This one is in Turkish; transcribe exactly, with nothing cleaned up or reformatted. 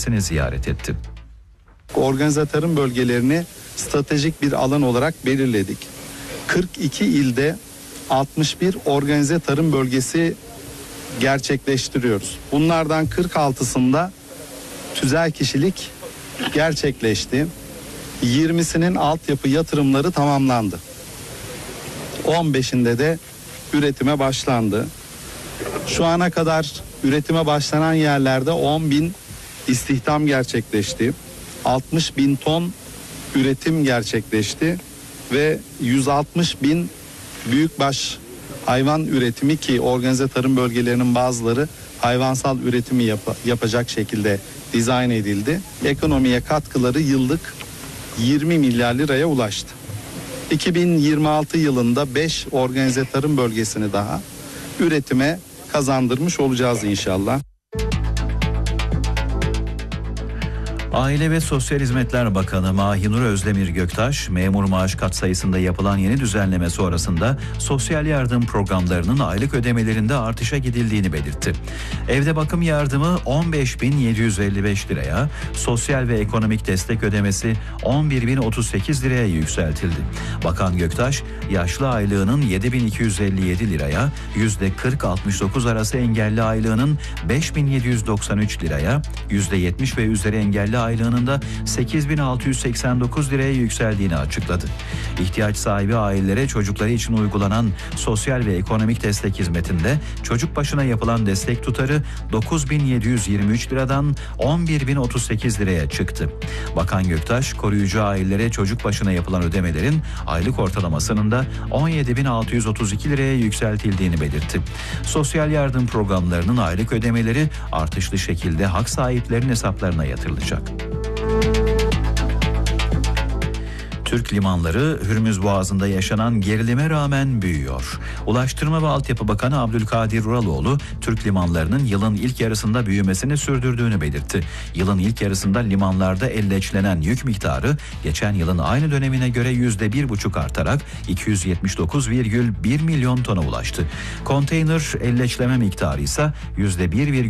bölgesini ziyaret etti. Organize tarım bölgelerini stratejik bir alan olarak belirledik. kırk iki ilde altmış bir organize tarım bölgesi gerçekleştiriyoruz. Bunlardan kırk altısında tüzel kişilik gerçekleşti. yirmisinin altyapı yatırımları tamamlandı. on beşinde de üretime başlandı. Şu ana kadar üretime başlanan yerlerde on bin istihdam gerçekleşti. altmış bin ton üretim gerçekleşti ve yüz altmış bin büyükbaş hayvan üretimi, ki organize tarım bölgelerinin bazıları hayvansal üretimi yap- yapacak şekilde dizayn edildi. Ekonomiye katkıları yıllık yirmi milyar liraya ulaştı. iki bin yirmi altı yılında beş organize tarım bölgesini daha üretime kazandırmış olacağız inşallah. Aile ve Sosyal Hizmetler Bakanı Mahinur Özdemir Göktaş, memur maaş katsayısında yapılan yeni düzenleme sonrasında sosyal yardım programlarının aylık ödemelerinde artışa gidildiğini belirtti. Evde bakım yardımı on beş bin yedi yüz elli beş liraya, sosyal ve ekonomik destek ödemesi on bir bin otuz sekiz liraya yükseltildi. Bakan Göktaş, yaşlı aylığının yedi bin iki yüz elli yedi liraya, yüzde kırk altmış dokuz arası engelli aylığının beş bin yedi yüz doksan üç liraya, yüzde yetmiş ve üzeri engelli aylığının da sekiz bin altı yüz seksen dokuz liraya yükseldiğini açıkladı. İhtiyaç sahibi ailelere çocukları için uygulanan sosyal ve ekonomik destek hizmetinde çocuk başına yapılan destek tutarı dokuz bin yedi yüz yirmi üç liradan on bir bin otuz sekiz liraya çıktı. Bakan Göktaş, koruyucu ailelere çocuk başına yapılan ödemelerin aylık ortalamasının da on yedi bin altı yüz otuz iki liraya yükseltildiğini belirtti. Sosyal yardım programlarının aylık ödemeleri artışlı şekilde hak sahiplerinin hesaplarına yatırılacak. Türk limanları Hürmüz Boğazı'nda yaşanan gerilime rağmen büyüyor. Ulaştırma ve Altyapı Bakanı Abdülkadir Uraloğlu, Türk limanlarının yılın ilk yarısında büyümesini sürdürdüğünü belirtti. Yılın ilk yarısında limanlarda elleçlenen yük miktarı geçen yılın aynı dönemine göre yüzde bir buçuk artarak iki yüz yetmiş dokuz virgül bir milyon tona ulaştı. Konteyner elleçleme miktarı ise yüzde bir virgül